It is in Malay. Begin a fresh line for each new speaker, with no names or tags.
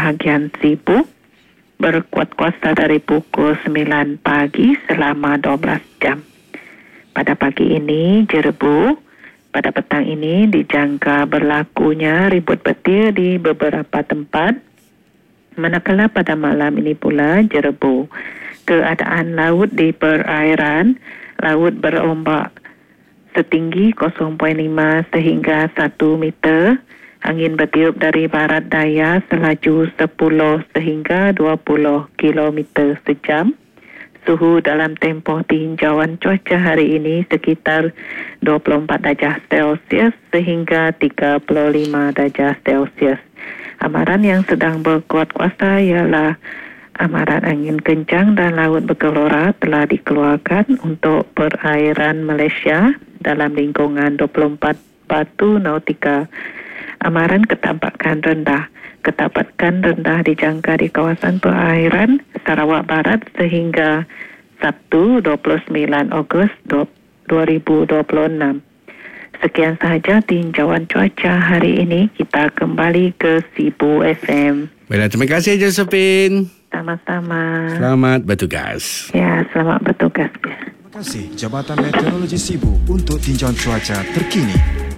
bahagian Sibu berkuat kuasa dari pukul 9 pagi selama 12 jam. Pada pagi ini, Jerebu, pada petang ini dijangka berlakunya ribut petir di beberapa tempat. Manakala pada malam ini pula, Jerebu, keadaan laut di perairan, laut berombak setinggi 0.5 sehingga 1 meter. Angin bertiup dari barat daya selaju 10 sehingga 20 km sejam. Suhu dalam tempoh tinjauan cuaca hari ini sekitar 24 darjah Celsius sehingga 35 darjah Celsius. Amaran yang sedang berkuat kuasa ialah amaran angin kencang dan laut bergelora telah dikeluarkan untuk perairan Malaysia dalam lingkungan 24 batu nautika. Amaran ketampakan rendah. Ketampakan rendah dijangka di kawasan perairan Sarawak Barat sehingga Sabtu 29 Ogos 2026. Sekian sahaja tinjauan cuaca hari ini. Kita kembali ke Sibu FM.
Baiklah, terima kasih Josephine.
Sama-sama.
Selamat bertugas.
Ya, selamat bertugas.
Terima kasih Jabatan Meteorologi Sibu untuk tinjauan cuaca terkini.